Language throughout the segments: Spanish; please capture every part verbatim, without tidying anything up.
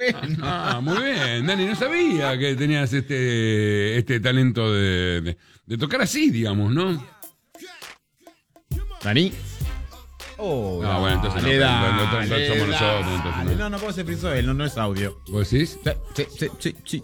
bueno. Ah, muy bien, Dani, no sabía que tenías este, este talento de, de, de tocar así, digamos, ¿no? Dani. Oh, Ah, bueno, entonces no, dale, pero no, dale, entonces somos nosotros, dale. entonces no. No, no puedo ser friso él, no, no es audio. ¿Vos decís? Sí, sí, sí, sí, sí.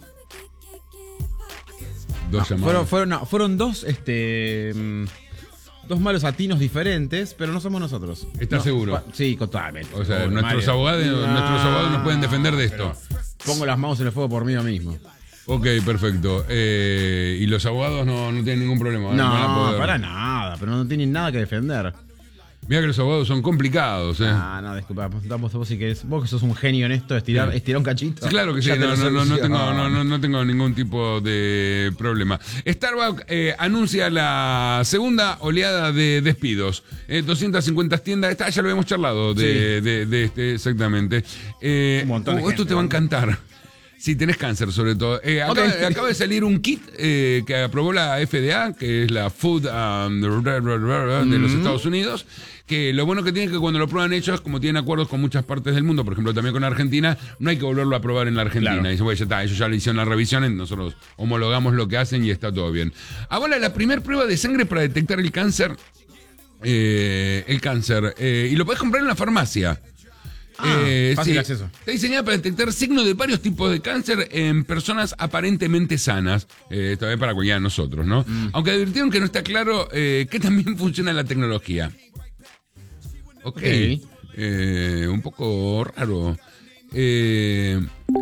Dos No, llamadas. fueron, fueron, no, fueron dos, este. mm, Dos malos atinos diferentes, pero no somos nosotros. ¿Estás No, seguro? pa- Sí, totalmente. O sea, Seguro, nuestros Mario. abogados, No, nuestros abogados nos pueden defender de esto. pero Pongo las manos en el fuego por mí mismo. Ok, perfecto. Eh, y los abogados no, no tienen ningún problema. ¿eh? Van a No, poder- para nada, pero no tienen nada que defender. Mira que los abogados son complicados, ¿eh? Ah, no, disculpa, vos, vos sí que es, vos que sos un genio en esto, estirar, Sí. estirar un cachito. Sí, claro que sí, Ya te no, lo no, no, no, soluciono. tengo, no, no, no tengo ningún tipo de problema. Starbucks eh, anuncia la segunda oleada de despidos. Eh, doscientas cincuenta tiendas, esta ya lo habíamos charlado de, Sí. de, de este, exactamente. Eh, Un montón de oh, esto gente, te va a ¿no? encantar. Si tenés cáncer, sobre todo. Eh, acaba, Ok. acaba de salir un kit eh, que aprobó la F D A, que es la Food um, de los Estados Unidos, que lo bueno que tiene es que cuando lo prueban ellos, como tienen acuerdos con muchas partes del mundo, por ejemplo también con Argentina, no hay que volverlo a probar en la Argentina. Claro. Y dicen, bueno, ya está, ellos ya le hicieron la revisión, nosotros homologamos lo que hacen y está todo bien. Ahora la primera prueba de sangre para detectar el cáncer, eh, el cáncer, eh, y lo podés comprar en la farmacia. Ah, fácil acceso. Está diseñada para detectar signos de varios tipos de cáncer en personas aparentemente sanas. Eh, esto es para cualquiera de nosotros, ¿no? Mm. Aunque advirtieron que no está claro eh, que también funciona la tecnología. Ok. Ok. Eh, un poco raro. Eh,